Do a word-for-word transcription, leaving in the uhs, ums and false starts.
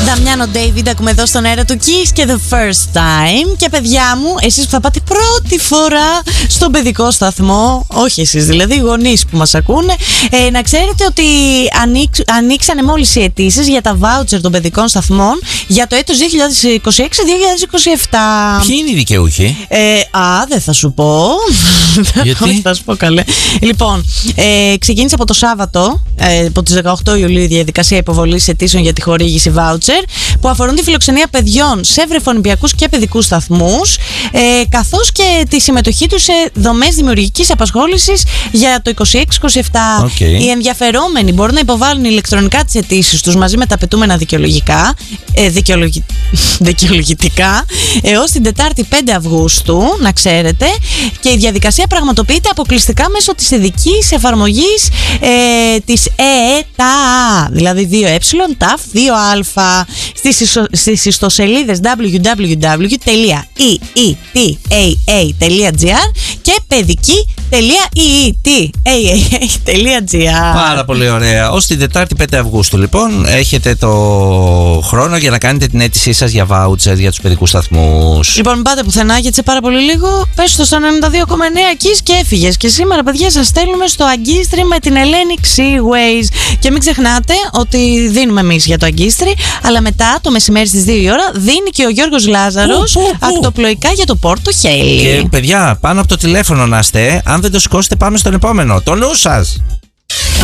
Νταμιάνο Ντέιβιντ ακούμε εδώ στον αέρα του Kiss και The First Time. Και παιδιά μου, εσείς που θα πάτε πρώτη φορά στον παιδικό σταθμό, όχι εσείς δηλαδή, οι γονείς που μας ακούνε, ε, να ξέρετε ότι ανοίξ, ανοίξανε μόλις οι αιτήσεις για τα voucher των παιδικών σταθμών για το έτος δύο χιλιάδες είκοσι έξι δύο χιλιάδες είκοσι επτά. Ποιοι είναι οι δικαιούχοι? Ε, α, δεν θα σου πω. Γιατί? Θα σου πω καλέ. Λοιπόν, ε, ξεκίνησε από το Σάββατο, ε, από τις δεκαοκτώ Ιουλίου, η διαδικασία υποβολής αιτήσεων για τη χορήγηση voucher που αφορούν τη φιλοξενία παιδιών σε βρεφονιπιακούς και παιδικούς σταθμούς, ε, καθώς και τη συμμετοχή τους σε δομές δημιουργικής απασχόλησης για το είκοσι έξι είκοσι επτά. Okay. Οι ενδιαφερόμενοι μπορούν να υποβάλουν ηλεκτρονικά τις αιτήσεις τους μαζί με τα απαιτούμενα δικαιολογικά, ε, δικαιολογη... δικαιολογητικά έως την Τετάρτη πέντε Αυγούστου, να ξέρετε, και η διαδικασία πραγματοποιείται αποκλειστικά μέσω της ειδικής εφαρμογής ε, της ΕΕΤΑ, δηλαδή δύο ε, ταφ, δύο α, στις, ισο, στις ιστοσελίδες double-u double-u double-u τελεία ι ι τι έι έι τελεία τζι άρ και παιδική τελεία ι ι τι έι έι τελεία τζι άρ. Πάρα πολύ ωραία. Ως την Τετάρτη πέντε Αυγούστου λοιπόν έχετε το χρόνο για να κάνετε την αίτησή σας για voucher για τους παιδικούς σταθμούς. Λοιπόν, μην πάτε πουθενά γιατί σε πάρα πολύ λίγο πες το στο ενενήντα δύο κόμμα εννέα Kiss και έφυγες. Και σήμερα, παιδιά, σας στέλνουμε στο Αγκίστρι με την Ελένη Seaways. Και μην ξεχνάτε ότι δίνουμε εμείς για το Αγκίστρι, αλλά μετά το μεσημέρι στις δύο η ώρα δίνει και ο Γιώργος Λάζαρος ακτοπλοϊκά για το Πόρτο Χέλι. Και παιδιά, πάνω από το τηλέφωνο να είστε, αν δεν το σηκώσετε, πάμε στον επόμενο. Το νου σας!